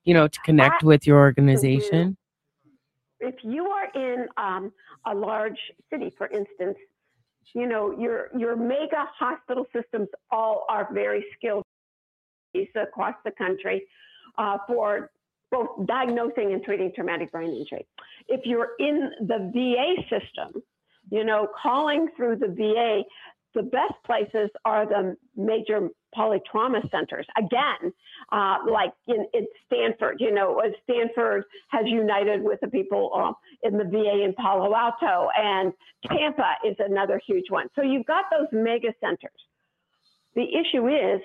to connect with your organization? If you are in a large city, for instance, your mega hospital systems all are very skilled across the country for both diagnosing and treating traumatic brain injury. If you're in the VA system, calling through the VA, the best places are the major polytrauma centers. Again, like in Stanford, Stanford has united with the people in the VA in Palo Alto, and Tampa is another huge one. So you've got those mega centers. The issue is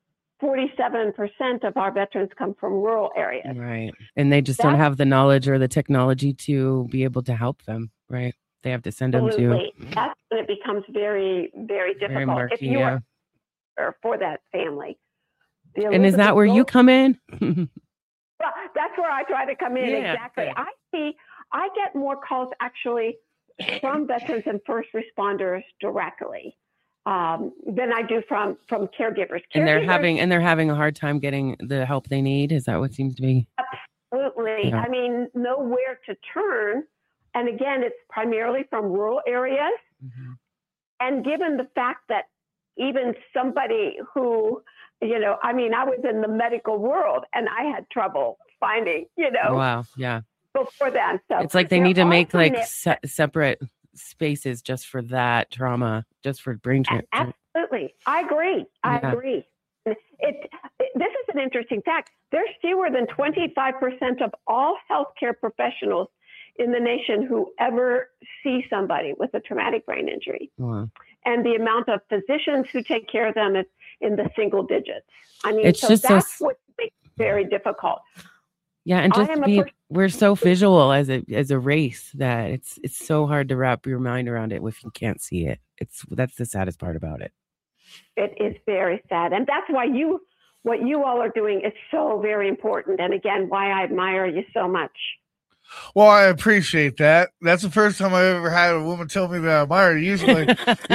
47% of our veterans come from rural areas. Right. And they just don't have the knowledge or the technology to be able to help them, right? They have to send them to. Absolutely. That's when it becomes very, very difficult. Very murky, if you are for that family. And is that where you come in? Well, that's where I try to come in. Yeah, exactly. I get more calls actually from veterans and first responders directly than I do from caregivers. And they're having a hard time getting the help they need. Is that what seems to be? Absolutely. Yeah. I mean, nowhere to turn. And again, it's primarily from rural areas. Mm-hmm. And given the fact that even somebody who, I was in the medical world and I had trouble finding, Wow. Yeah. Before that. So it's like they need to make separate spaces just for that trauma, just for brain trauma. Absolutely. I agree. I agree. This is an interesting fact. There's fewer than 25% of all healthcare professionals in the nation who ever see somebody with a traumatic brain injury. Wow. And the amount of physicians who take care of them is in the single digits. I mean, it's that's what makes it very difficult. Yeah, and we're so visual as a race that it's so hard to wrap your mind around it if you can't see it. That's the saddest part about it. It is very sad. And that's why what you all are doing is so very important. And again, why I admire you so much. Well, I appreciate that. That's the first time I've ever had a woman tell me that I admire her. Usually,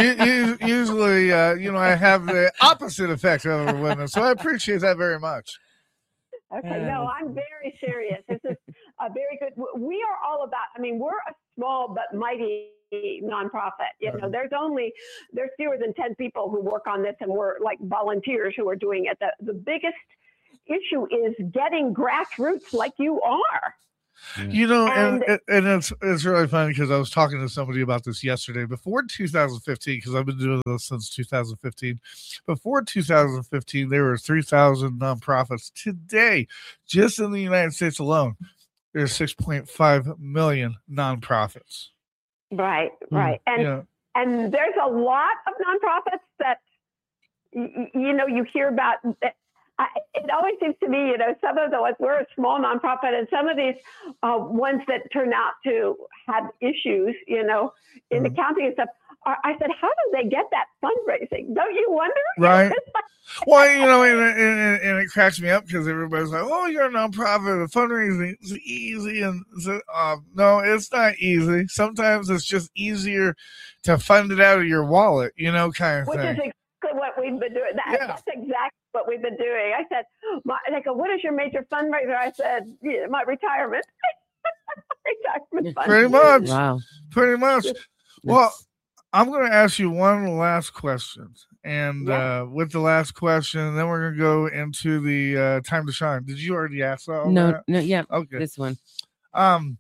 I have the opposite effect of women. So I appreciate that very much. Okay, no, I'm very serious. This is a very good. We are all about. We're a small but mighty nonprofit. There's fewer than 10 people who work on this, and we're like volunteers who are doing it. The biggest issue is getting grassroots like you are. And it's really funny because I was talking to somebody about this yesterday. Before 2015, because I've been doing this since 2015. Before 2015, there were 3,000 nonprofits. Today, just in the United States alone, there's 6.5 million nonprofits. Right. And there's a lot of nonprofits that you hear about. It always seems to me, some of the ones, we're a small nonprofit, and some of these ones that turn out to have issues, in the county and stuff. I said, how do they get that fundraising? Don't you wonder? Right. Well, and it cracks me up because everybody's like, "Oh, you're a nonprofit. The fundraising is easy," and no, it's not easy. Sometimes it's just easier to fund it out of your wallet, kind of thing. Which is exactly what we've been doing. That's exactly what we've been doing. I said, they go, "What is your major fundraiser?" I said, "My retirement." Retirement fund. Pretty much. Wow. Pretty much. Well, I'm going to ask you one last question. And with the last question, then we're going to go into the time to shine. Did you already ask that? No, yeah. Okay. This one. Can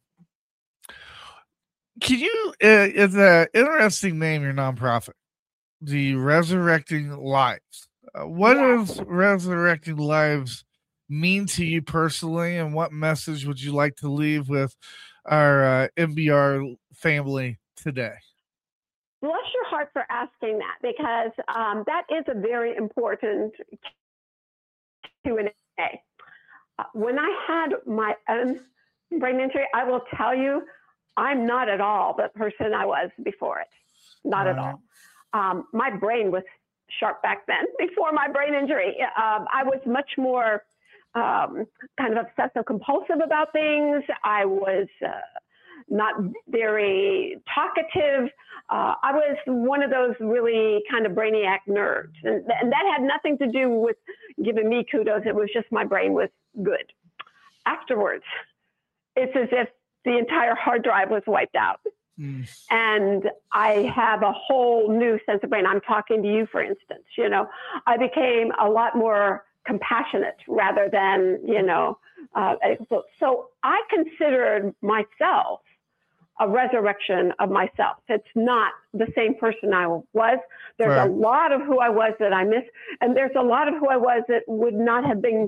you, it's an interesting name, your nonprofit, the Resurrecting Lives. What does Resurrecting Lives mean to you personally, and what message would you like to leave with our MBR family today? Bless your heart for asking that, because that is a very important Q&A. When I had my own brain injury, I will tell you, I'm not at all the person I was before it. Not at all. My brain was sharp back then, before my brain injury. I was much more kind of obsessive compulsive about things. I was not very talkative. I was one of those really kind of brainiac nerds. And that had nothing to do with giving me kudos. It was just my brain was good. afterwards, it's as if the entire hard drive was wiped out. And I have a whole new sense of brain. I'm talking to you, for instance. I became a lot more compassionate rather than, so I considered myself a resurrection of myself. It's not the same person I was. There's a lot of who I was that I miss. And there's a lot of who I was that would not have been,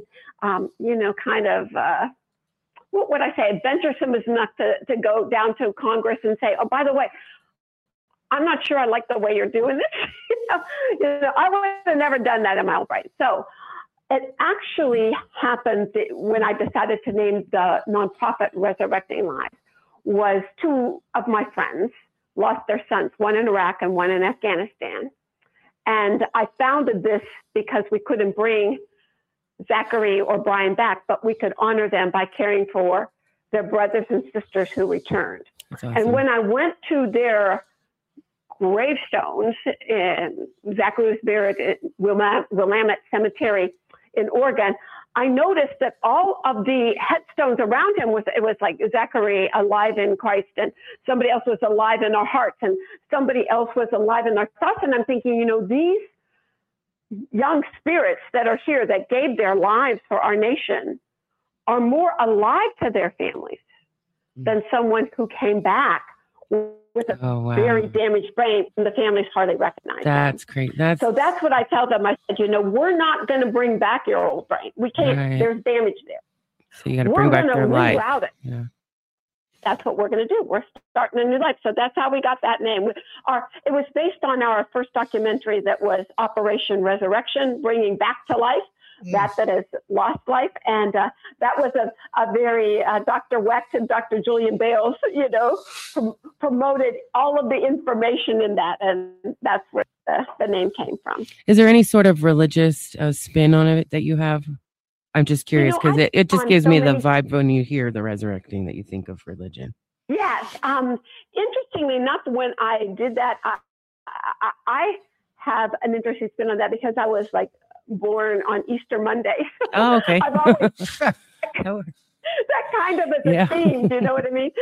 what would I say, adventuresome enough to go down to Congress and say, oh, by the way, I'm not sure I like the way you're doing this. I would have never done that in my own brain. So it actually happened when I decided to name the nonprofit Resurrecting Lives. Was two of my friends lost their sons, one in Iraq and one in Afghanistan. And I founded this because we couldn't bring Zachary or Brian back, but we could honor them by caring for their brothers and sisters who returned. Awesome. And when I went to their gravestones, Zachary was buried at Willamette Cemetery in Oregon, I noticed that all of the headstones around him was like Zachary alive in Christ, and somebody else was alive in our hearts, and somebody else was alive in our thoughts. And I'm thinking, these young spirits that are here that gave their lives for our nation are more alive to their families than someone who came back with a very damaged brain and the families hardly recognize That's them. great. So that's what I tell them. I said, we're not going to bring back your old brain. We can't. Right. There's damage there. So you got to bring back their life. It. Yeah. That's what we're going to do. We're starting a new life. So that's how we got that name. It was based on our first documentary that was Operation Resurrection, bringing back to life that has lost life. And that was a very, Dr. Wecht and Dr. Julian Bales, promoted all of the information in that. And that's where the name came from. Is there any sort of religious spin on it that you have? I'm just curious because it just gives me the vibe when you hear the resurrecting that you think of religion. Yes. Interestingly enough, when I did that, I have an interesting spin on that because I was born on Easter Monday. Oh, okay. I've always that kind of is a theme. Do you know what I mean?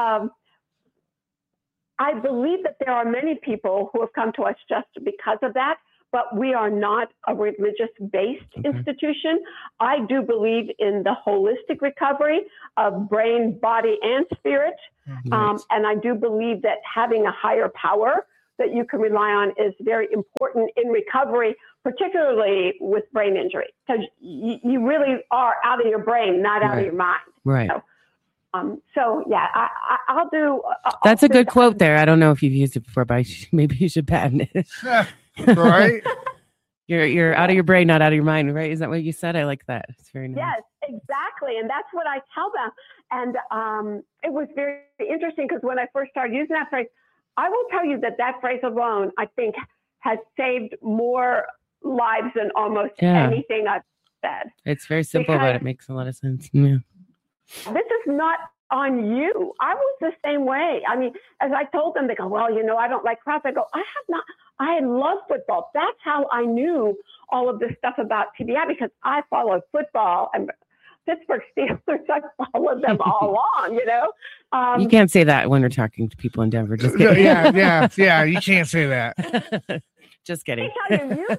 I believe that there are many people who have come to us just because of that, but we are not a religious-based institution. I do believe in the holistic recovery of brain, body, and spirit. Nice. And I do believe that having a higher power that you can rely on is very important in recovery, particularly with brain injury, because you really are out of your brain, not out of your mind. Right. So yeah, I'll do. That's a good quote there. I don't know if you've used it before, but maybe you should patent it. Right. You're out of your brain, not out of your mind. Right? Is that what you said? I like that. It's very nice. Yes, exactly. And that's what I tell them. And it was very interesting because when I first started using that phrase, I will tell you that phrase alone, I think, has saved more lives than almost anything I've said. It's very simple, but it makes a lot of sense. Yeah. This is not on you. I was the same way. I mean, as I told them, they go, well, I don't like crowds. I go, I love football. That's how I knew all of this stuff about TBI because I followed football and Pittsburgh Steelers. I followed them all along, You can't say that when we're talking to people in Denver. Just kidding. Yeah. You can't say that. Just kidding. I tell you,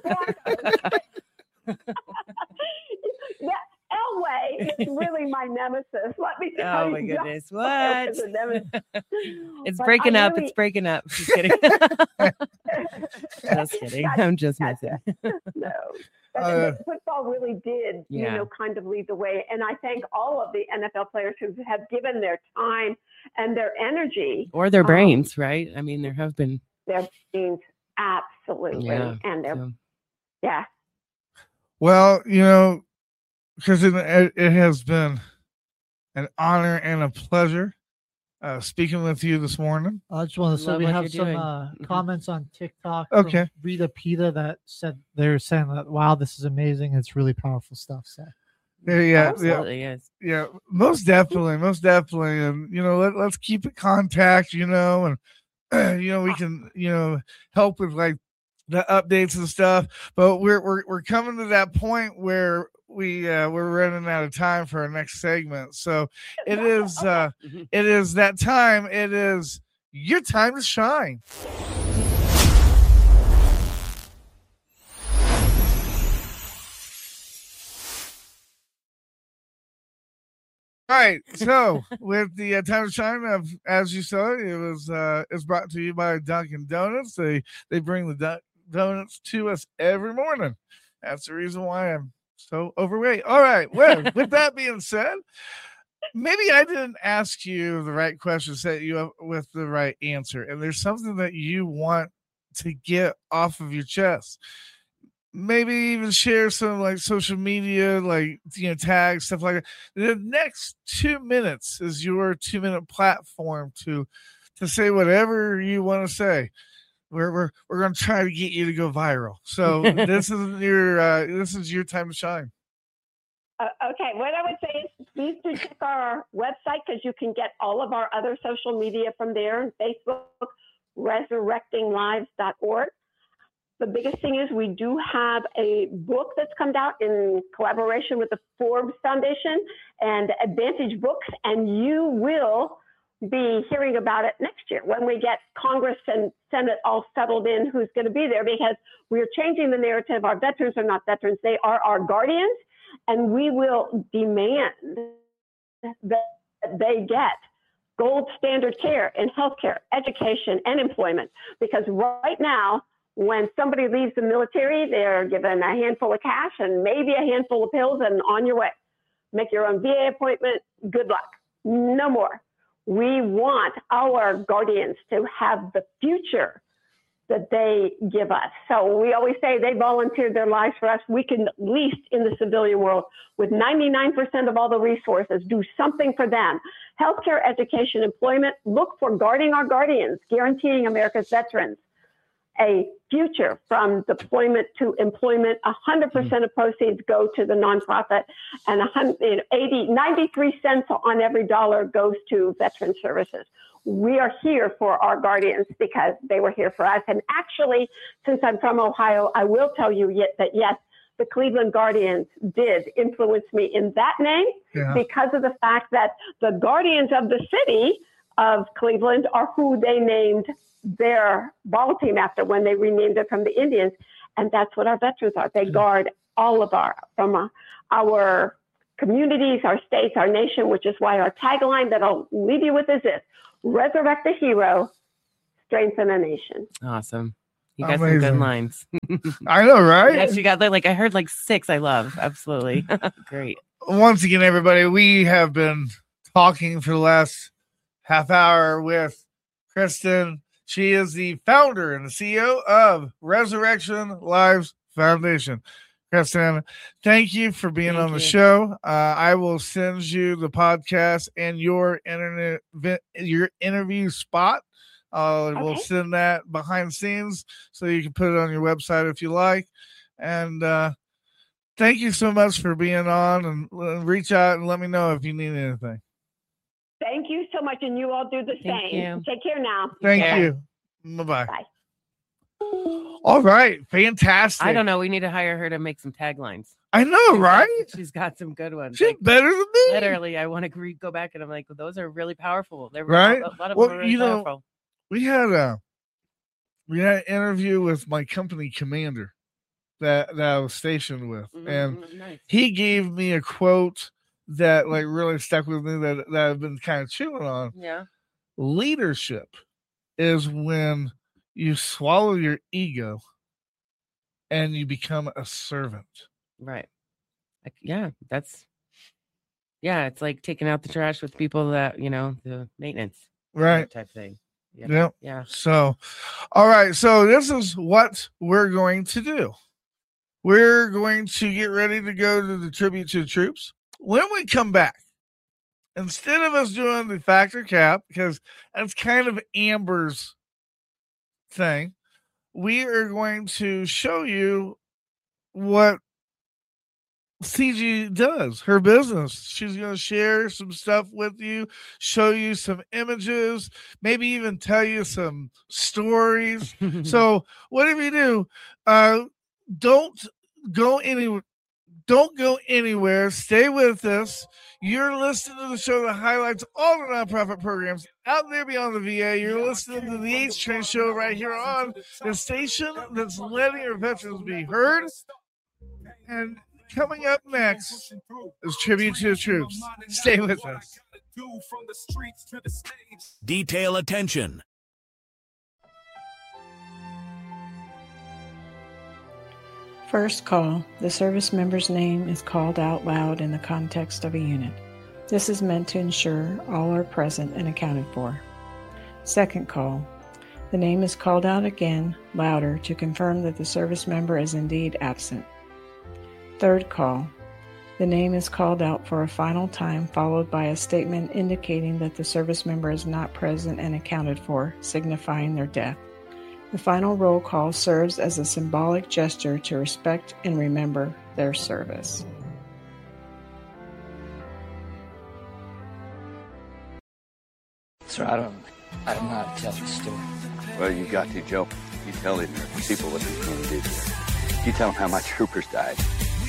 Elway is really my nemesis. Let me tell you. Oh my goodness! What? It's breaking up. It's breaking up. Just kidding. Just kidding. I'm just messing. No. Football really did, kind of lead the way. And I thank all of the NFL players who have given their time and their energy. Or their brains, right? I mean, there have been. Their brains, absolutely. Yeah. And their, Well, because it has been an honor and a pleasure speaking with you this morning. I just want to say we have some comments on TikTok. Okay. From Rita Pita that said they're saying that, wow, this is amazing. It's really powerful stuff. So. Yeah, absolutely is. Yeah, most definitely. And let's keep in contact. And we can help with the updates and stuff. But we're coming to that point where we're running out of time for our next segment. So it is it is that time. It is your time to shine. All right, so with the time to shine, as you saw, it was it's brought to you by Dunkin' Donuts. They bring the donuts to us every morning. That's the reason why I'm so overweight. All right, well, with that being said, maybe I didn't ask you the right question, set you up with the right answer, and there's something that you want to get off of your chest. Maybe even share some like social media, like, you know, tags, stuff like that. The next 2 minutes is your 2-minute platform to say whatever you want to say. We're going to try to get you to go viral. So this is your time to shine. Okay, what I would say is please do check our website, because you can get all of our other social media from there, and Facebook, resurrectinglives.org. The biggest thing is we do have a book that's come out in collaboration with the Forbes Foundation and Advantage Books, and you will be hearing about it next year when we get Congress and Senate all settled in who's going to be there, because we're changing the narrative. Our veterans are not veterans. They are our guardians, and we will demand that they get gold standard care in healthcare, education, and employment, because right now, when somebody leaves the military, they're given a handful of cash and maybe a handful of pills and on your way. Make your own VA appointment. Good luck. No more. We want our guardians to have the future that they give us. So we always say they volunteered their lives for us. We can, at least in the civilian world, with 99% of all the resources, do something for them. Healthcare, education, employment. Look for guarding our guardians, guaranteeing America's veterans a future from deployment to employment. 100% of proceeds go to the nonprofit, and 93 cents on every dollar goes to veteran services. We are here for our guardians because they were here for us. And actually, since I'm from Ohio, I will tell you that yes, the Cleveland Guardians did influence me in that name, because of the fact that the Guardians of the city of Cleveland are who they named their ball team after when they renamed it from the Indians. And that's what our veterans are. They guard all of our communities, our states, our nation, which is why our tagline that I'll leave you with is this: resurrect a hero, strengthen a nation. Awesome. You got some good lines. I know, right? Yes, you got I heard 6 I love. Absolutely. Great. Once again, everybody, we have been talking for the last half hour with Kristen. She is the founder and the CEO of Resurrection Lives Foundation. Kristen, thank you for being on the show. I will send you the podcast and your interview spot. We'll send that behind the scenes so you can put it on your website if you like. And thank you so much for being on, and reach out and let me know if you need anything. Thank you so much, and you all do the same. Take care now. Thank you. Bye-bye. Bye. All right. Fantastic. I don't know. We need to hire her to make some taglines. I know, right? She's got some good ones. She's better than me. Literally, I want to go back and I'm like, well, those are really powerful. They're right. A lot of them are really powerful. We had an interview with my company commander that I was stationed with, and he gave me a quote that really stuck with me that I've been kind of chewing on. Yeah. Leadership is when you swallow your ego and you become a servant. Right. It's like taking out the trash with people that, the maintenance. Right. Type thing. Yeah. So, all right. So this is what we're going to do. We're going to get ready to go to the tribute to the troops. When we come back, instead of us doing the factor cap, because that's kind of Amber's thing, we are going to show you what CG does, her business. She's going to share some stuff with you, show you some images, maybe even tell you some stories. So whatever you do, don't go anywhere. Don't go anywhere. Stay with us. You're listening to the show that highlights all the nonprofit programs out there beyond the VA. You're listening to the H Train Show right here on the station that's letting our veterans be heard. And coming up next is Tribute to the Troops. Stay with us. Detail attention. First call. The service member's name is called out loud in the context of a unit. This is meant to ensure all are present and accounted for. Second call. The name is called out again, louder, to confirm that the service member is indeed absent. Third call. The name is called out for a final time, followed by a statement indicating that the service member is not present and accounted for, signifying their death. The final roll call serves as a symbolic gesture to respect and remember their service. Sir, I'm not telling the story. Well, you got to, Joe. You tell the people what they're going to do here. You tell them how my troopers died.